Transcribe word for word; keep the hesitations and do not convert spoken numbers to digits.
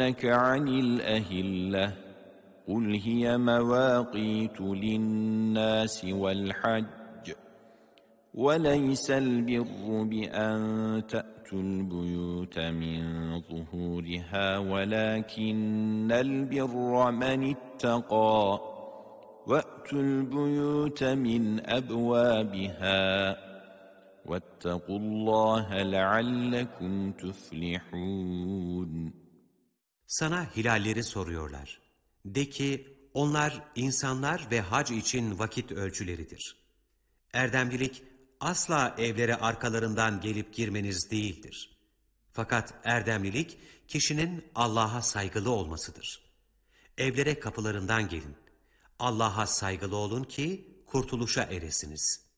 يسألونك عن الأهلة قل هي مواقيت للناس والحج وليس البر بأن تأتوا البيوت من ظهورها ولكن البر من اتقى وأتوا البيوت من أبوابها واتقوا الله لعلكم تفلحون. Sana hilalleri soruyorlar. De ki, onlar insanlar ve hac için vakit ölçüleridir. Erdemlilik, asla evlere arkalarından gelip girmeniz değildir. Fakat erdemlilik, kişinin Allah'a saygılı olmasıdır. Evlere kapılarından gelin. Allah'a saygılı olun ki kurtuluşa eresiniz.